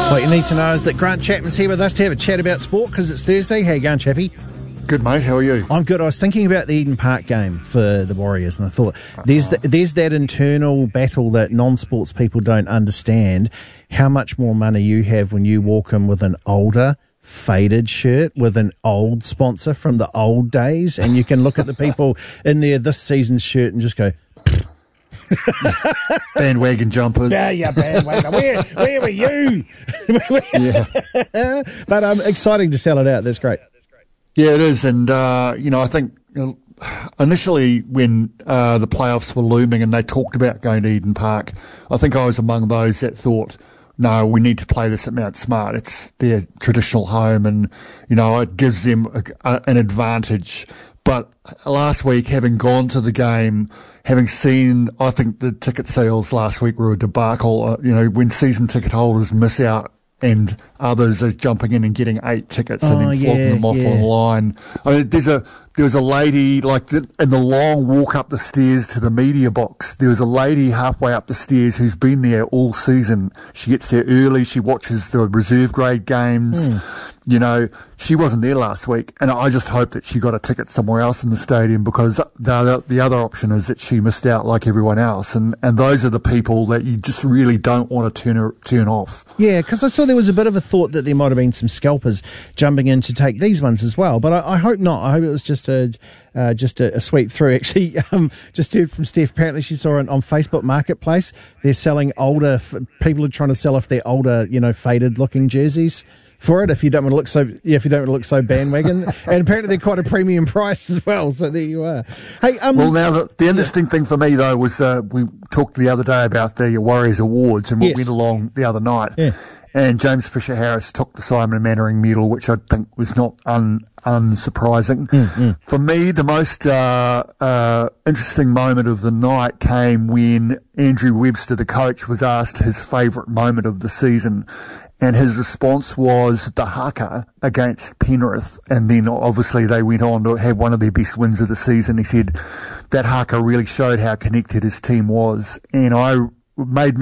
What you need to know is that Grant Chapman's here with us to have a chat about sport because it's Thursday. How you going, Chappie? Good, mate. How are you? I'm good. I was thinking about the Eden Park game for the Warriors, and I thought there's that internal battle that non-sports people don't understand. How much more money you have when you walk in with an older, faded shirt with an old sponsor from the old days, and you can look at the people in there this season's shirt and just go, bandwagon jumpers. Yeah, bandwagon. Where were you? Yeah. But exciting to sell it out. That's great. Yeah, it is. And, I think initially when the playoffs were looming and they talked about going to Eden Park, I think I was among those that thought, no, we need to play this at Mount Smart. It's their traditional home and, it gives them an advantage. But last week, having gone to the game, having seen, I think the ticket sales last week were a debacle. When season ticket holders miss out and others are jumping in and getting 8 tickets and then flogging them off online. I mean, there was a lady, in the long walk up the stairs to the media box, there was a lady halfway up the stairs who's been there all season. She gets there early, she watches the reserve grade games. She wasn't there last week, and I just hope that she got a ticket somewhere else in the stadium because the other option is that she missed out like everyone else, and those are the people that you just really don't want to turn off. Yeah, because I saw there was a bit of a thought that there might have been some scalpers jumping in to take these ones as well, but I hope not. I hope it was just a sweep through. Actually, just heard from Steph. Apparently, she saw it on Facebook Marketplace. They're selling older. People are trying to sell off their older, faded-looking jerseys for it. If you don't want to look so bandwagon, and apparently they're quite a premium price as well. So there you are. Hey, well, now the interesting thing for me though was we talked the other day about the Warriors Awards and we went along the other night. Yeah. And James Fisher-Harris took the Simon Mannering medal, which I think was not unsurprising. For me, the most interesting moment of the night came when Andrew Webster, the coach, was asked his favourite moment of the season. And his response was the haka against Penrith. And then obviously they went on to have one of their best wins of the season. He said that haka really showed how connected his team was. And I made